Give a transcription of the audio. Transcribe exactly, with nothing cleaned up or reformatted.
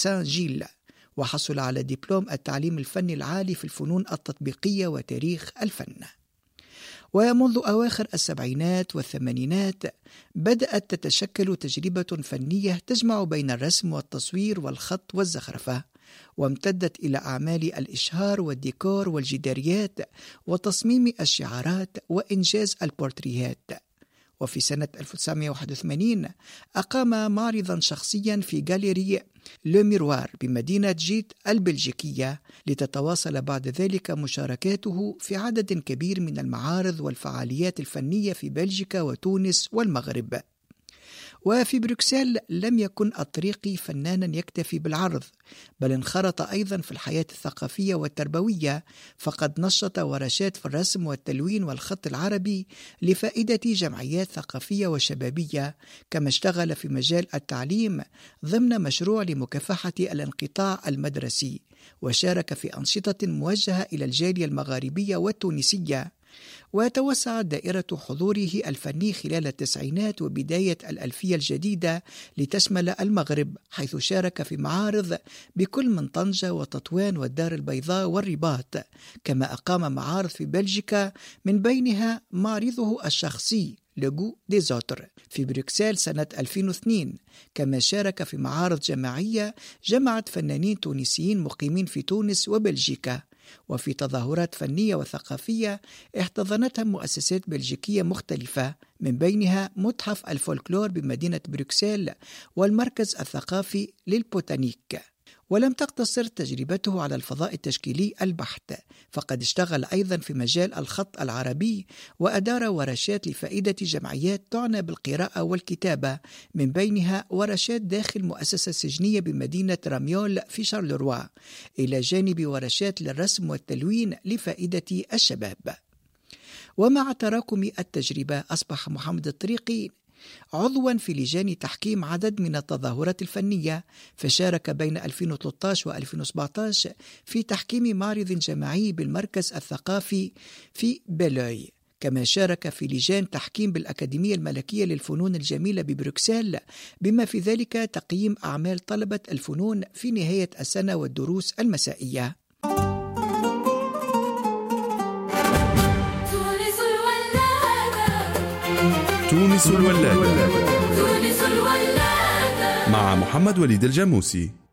سان جيل، وحصل على دبلوم التعليم الفني العالي في الفنون التطبيقية وتاريخ الفن. ومنذ أواخر السبعينات والثمانينات بدأت تتشكل تجربة فنية تجمع بين الرسم والتصوير والخط والزخرفة، وامتدت إلى أعمال الإشهار والديكور والجداريات وتصميم الشعارات وإنجاز البورتريهات. وفي سنة ألف وتسعمائة وواحد وثمانين أقام معرضا شخصيا في جاليري لو ميروار بمدينة جيت البلجيكية، لتتواصل بعد ذلك مشاركاته في عدد كبير من المعارض والفعاليات الفنية في بلجيكا وتونس والمغرب. وفي بروكسل لم يكن الطريقي فنانا يكتفي بالعرض، بل انخرط أيضا في الحياة الثقافية والتربوية، فقد نشط ورشات في الرسم والتلوين والخط العربي لفائدة جمعيات ثقافية وشبابية، كما اشتغل في مجال التعليم ضمن مشروع لمكافحة الانقطاع المدرسي، وشارك في أنشطة موجهة إلى الجالية المغاربية والتونسية. وتوسعت دائرة حضوره الفني خلال التسعينات وبداية الألفية الجديدة لتشمل المغرب، حيث شارك في معارض بكل من طنجة وتطوان والدار البيضاء والرباط، كما أقام معارض في بلجيكا من بينها معرضه الشخصي لغو ديزوتر في بروكسل سنة ألفين واثنين، كما شارك في معارض جماعية جمعت فنانين تونسيين مقيمين في تونس وبلجيكا، وفي تظاهرات فنية وثقافية احتضنتها مؤسسات بلجيكية مختلفة، من بينها متحف الفولكلور بمدينة بروكسل والمركز الثقافي للبوتانيك. ولم تقتصر تجربته على الفضاء التشكيلي البحت، فقد اشتغل أيضا في مجال الخط العربي، وأدار ورشات لفائدة جمعيات تعنى بالقراءة والكتابة، من بينها ورشات داخل مؤسسة سجنية بمدينة راميول في شارلروا، إلى جانب ورشات للرسم والتلوين لفائدة الشباب. ومع تراكم التجربة أصبح محمد الطريقي عضوا في لجان تحكيم عدد من التظاهرات الفنية، فشارك بين ألفين وثلاثة عشر وألفين وسبعة عشر في تحكيم معرض جماعي بالمركز الثقافي في بيلوي، كما شارك في لجان تحكيم بالأكاديمية الملكية للفنون الجميلة ببروكسل، بما في ذلك تقييم أعمال طلبة الفنون في نهاية السنة والدروس المسائية. تونس الولادة مع محمد وليد الجاموسي.